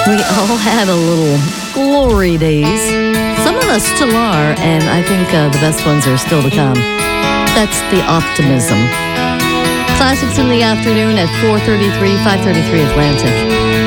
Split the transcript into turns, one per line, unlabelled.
We all had a little glory days. Some of us still are, and I think the best ones are still to come. That's the optimism. Classics in the afternoon at 4:33, 5:33 Atlantic.